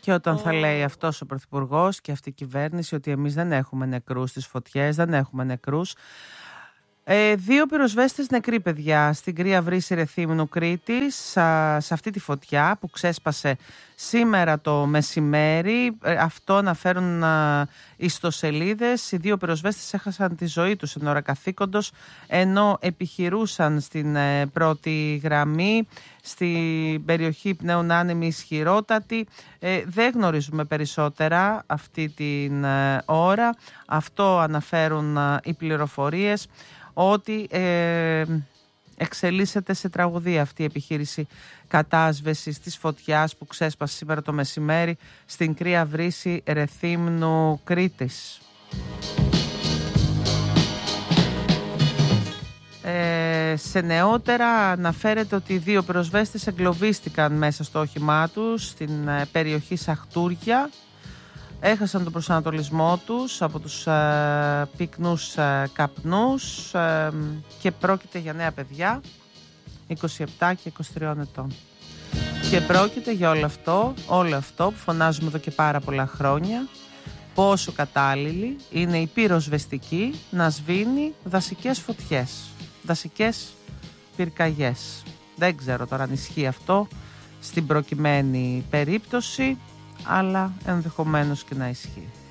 Και όταν θα λέει αυτός ο Πρωθυπουργός και αυτή η κυβέρνηση ότι εμείς δεν έχουμε νεκρούς στις φωτιές, δεν έχουμε νεκρούς. 2 πυροσβέστες νεκροί, παιδιά, στην Κρία Βρύση Ρεθύμνου Κρήτης, σε αυτή τη φωτιά που ξέσπασε σήμερα το μεσημέρι. Αυτό αναφέρουν ιστοσελίδες. Οι 2 πυροσβέστες έχασαν τη ζωή τους εν ώρα καθήκοντος, ενώ επιχειρούσαν στην πρώτη γραμμή, στην περιοχή πνέουν άνεμοι ισχυρότατοι. Δεν γνωρίζουμε περισσότερα αυτή την ώρα. Αυτό αναφέρουν οι πληροφορίες, ότι εξελίσσεται σε τραγωδία αυτή η επιχείρηση κατάσβεσης της φωτιάς που ξέσπασε σήμερα το μεσημέρι στην Κρία Βρύση Ρεθύμνου Κρήτης. Σε νεότερα αναφέρεται ότι οι 2 πυροσβέστες εγκλωβίστηκαν μέσα στο όχημά τους στην περιοχή Σαχτούρια. Έχασαν τον προσανατολισμό τους από τους πυκνούς καπνούς και πρόκειται για νέα παιδιά 27 και 23 ετών. Και πρόκειται για όλο αυτό που φωνάζουμε εδώ και πάρα πολλά χρόνια, πόσο κατάλληλη είναι η πυροσβεστική να σβήνει δασικές φωτιές, δασικές πυρκαγιές. Δεν ξέρω τώρα αν ισχύει αυτό στην προκειμένη περίπτωση, αλλά ενδεχομένως και να ισχύει.